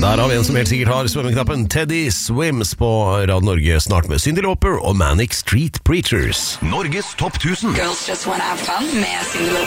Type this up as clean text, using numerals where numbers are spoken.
Der har vi en som helt sikkert har svømmeknappen. Teddy Swims på Radio Norge, snart med Cyndi Lauper og Manic Street Preachers. Norges topp 1000. Girls just wanna have fun med Cyndi Lauper.